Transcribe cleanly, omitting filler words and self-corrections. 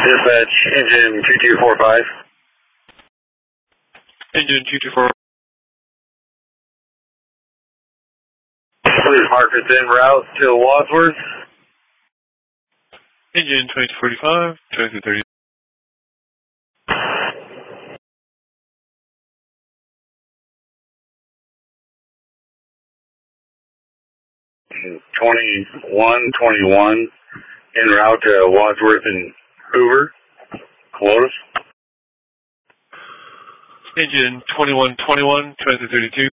Dispatch, engine 2245. Engine 224. Please mark it's en route to Wadsworth. Engine 2245, 2230. 2121 en route to Wadsworth and Hoover. Close. Engine 2121, 2232.